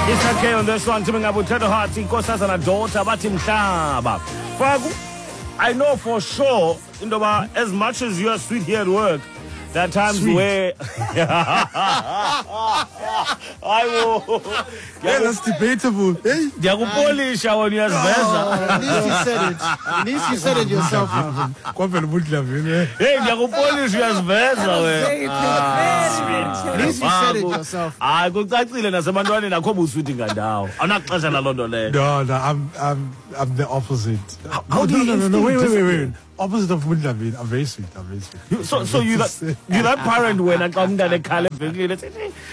It's okay on this one. Timingabu Tedo Hearts, Nkosazana daughter, Batim Shaba. Fagu, I know for sure, Indoba, as much as you are sweet here at work, there are times where I will. Yeah, that's debatable. Hey? Polish when you At least you said it. At least you said it yourself. Hey, Polish as Vesa. At least you said it yourself. I go back to the Nasamandani and Kobu sweeting down. I'm not touching a London. No, I'm the opposite. How do you no, wait. Opposite of Woodlavin. I'm very sweet. So you that parent when I come down the California, Dada,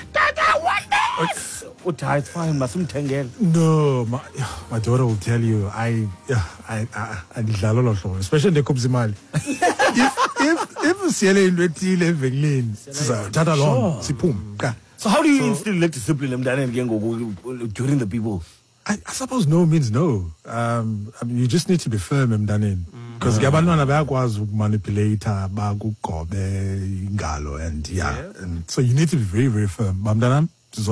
what it's fine, Masum Tengel. No, my daughter will tell you. I need a lot of, especially the Kubzimal. If Siele in Retile Veglin, Tata long, Sipum. So how do you instill discipline during the people? I suppose no means no. You just need to be firm, Mdanin. Because Gabanana Bag was manipulator, Bagu Kobe, Galo, and and so you need to be very, very firm. Mamdanam,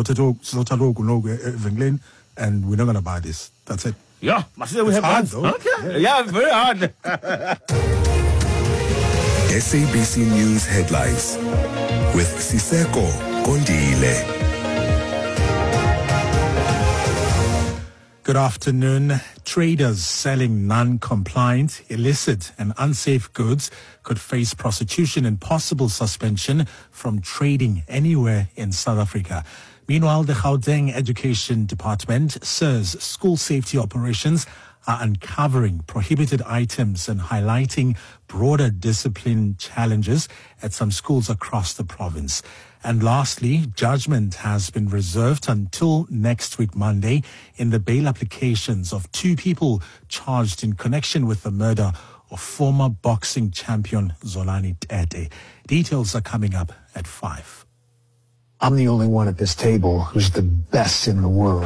and we're not gonna buy this. That's it. Yeah, we have hard, though. Okay. Yeah, very hard. SABC News headlines with Siseko Kondile. Good afternoon. Traders selling non-compliant, illicit and unsafe goods could face prosecution and possible suspension from trading anywhere in South Africa. Meanwhile, the Gauteng Education Department says school safety operations are uncovering prohibited items and highlighting broader discipline challenges at some schools across the province. And lastly, judgment has been reserved until next week, Monday, in the bail applications of two people charged in connection with the murder of former boxing champion Zolani Tete. Details are coming up at 5. I'm the only one at this table who's the best in the world.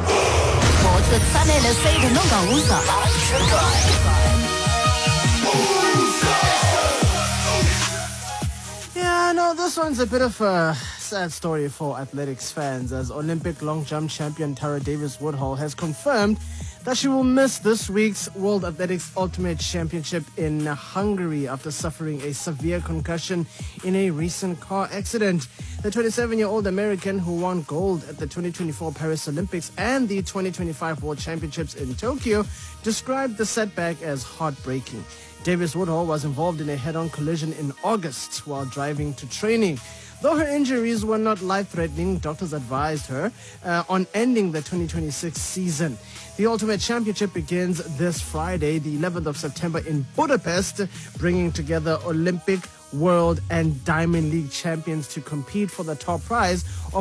Yeah, no, this one's a bit of a sad story for athletics fans, as Olympic long jump champion Tara Davis-Woodhull has confirmed that she will miss this week's World Athletics Ultimate Championship in Hungary after suffering a severe concussion in a recent car accident. The 27-year-old American, who won gold at the 2024 Paris Olympics and the 2025 World Championships in Tokyo, described the setback as heartbreaking. Davis-Woodhull was involved in a head-on collision in August while driving to training. Though her injuries were not life-threatening, doctors advised her on ending the 2026 season. The Ultimate Championship begins this Friday, the 11th of September in Budapest, bringing together Olympic, World and Diamond League champions to compete for the top prize of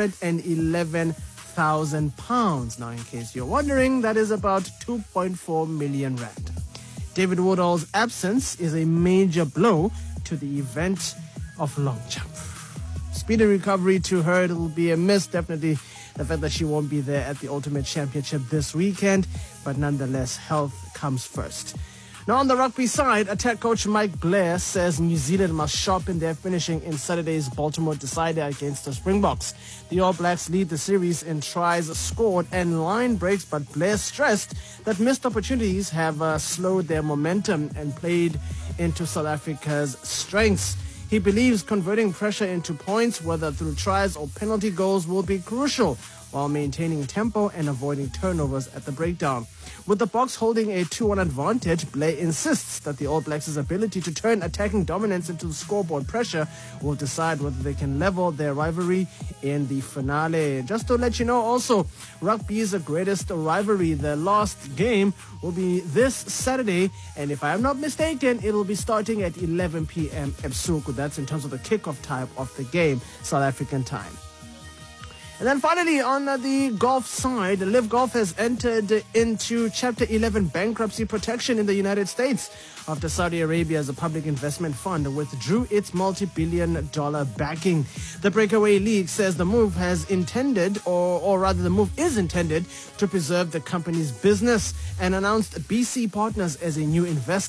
£111,000. Now, in case you're wondering, that is about 2.4 million rand. David Woodhull's absence is a major blow to the event of long jump. Speedy recovery to her. It will be a miss, definitely, the fact that she won't be there at the Ultimate Championship this weekend, but nonetheless, health comes first. Now, on the rugby side, attack coach Mike Blair says New Zealand must sharpen their finishing in Saturday's Baltimore decider against the Springboks. The All Blacks lead the series in tries scored and line breaks, but Blair stressed that missed opportunities have slowed their momentum and played into South Africa's strengths. He believes converting pressure into points, whether through tries or penalty goals, will be crucial while maintaining tempo and avoiding turnovers at the breakdown. With the Boks holding a 2-1 advantage, Blair insists that the All Blacks' ability to turn attacking dominance into scoreboard pressure will decide whether they can level their rivalry in the finale. Just to let you know also, rugby's greatest rivalry, the last game, will be this Saturday, and if I am not mistaken, it will be starting at 11 p.m. Ebusuku. That's in terms of the kickoff time of the game, South African time. And then finally, on the golf side, LIV Golf has entered into Chapter 11 bankruptcy protection in the United States after Saudi Arabia's public investment fund withdrew its multi-billion-dollar backing. The Breakaway League says the move has intended, or rather the move is intended, to preserve the company's business and announced BC Partners as a new investor.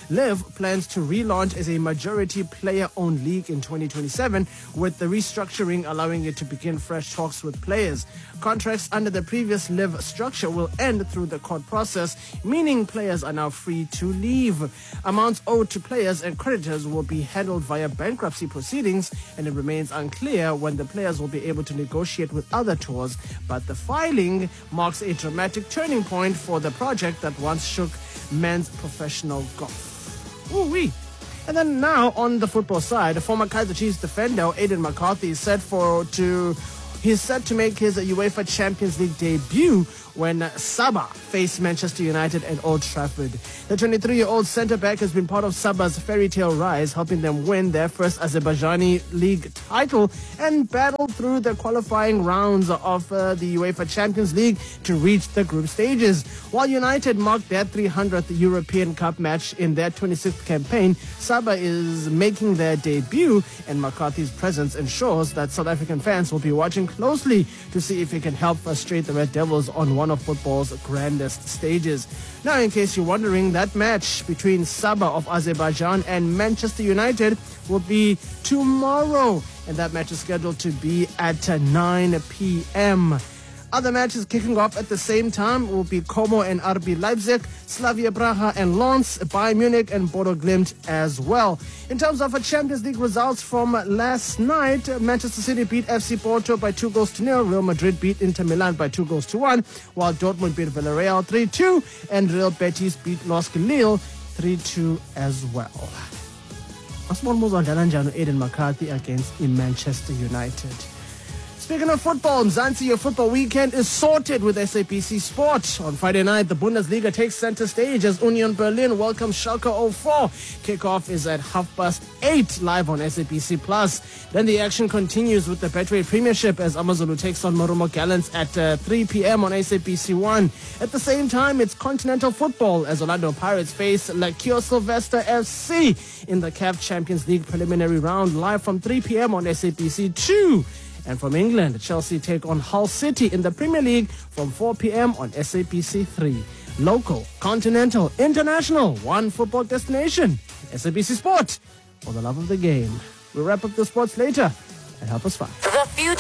Liv plans to relaunch as a majority player-owned league in 2027, with the restructuring allowing it to begin fresh talks with players. Contracts under the previous Liv structure will end through the court process, meaning players are now free to leave. Amounts owed to players and creditors will be handled via bankruptcy proceedings, and it remains unclear when the players will be able to negotiate with other tours. But the filing marks a dramatic turning point for the project that once shook men's professional golf. Ooh-wee. And then now on the football side, former Kaizer Chiefs defender Aiden McCarthy is set to make his UEFA Champions League debut when Sabah face Manchester United at Old Trafford. The 23-year-old centre-back has been part of Sabah's fairy tale rise, helping them win their first Azerbaijani league title and battle through the qualifying rounds of the UEFA Champions League to reach the group stages. While United marked their 300th European Cup match in their 26th campaign, Sabah is making their debut, and McCarthy's presence ensures that South African fans will be watching closely to see if he can help frustrate the Red Devils on one of football's grandest stages. Now, in case you're wondering, that match between Sabah of Azerbaijan and Manchester United will be tomorrow, and that match is scheduled to be at 9 p.m. Other matches kicking off at the same time will be Como and RB Leipzig, Slavia Praha and Lens, Bayern Munich and Bodo Glimt as well. In terms of Champions League results from last night, Manchester City beat FC Porto by 2-0. Real Madrid beat Inter Milan by 2-1, while Dortmund beat Villarreal 3-2, and Real Betis beat LOSC Lille 3-2 as well. Aiden McCarthy against Manchester United. Speaking of football, Mzansi, your football weekend is sorted with SABC Sport. On Friday night, the Bundesliga takes center stage as Union Berlin welcomes Schalke 04. Kickoff is at 8:30 live on SABC Plus. Then the action continues with the Betway Premiership as Amazulu takes on Marumo Gallants at 3 p.m. on SABC 1. At the same time, it's continental football as Orlando Pirates face Lakio Sylvester FC in the CAF Champions League preliminary round live from 3 p.m. on SABC 2. And from England, Chelsea take on Hull City in the Premier League from 4 p.m. on SABC 3. Local, continental, international, one football destination. SABC Sport, for the love of the game. We'll wrap up the sports later and help us find. The future.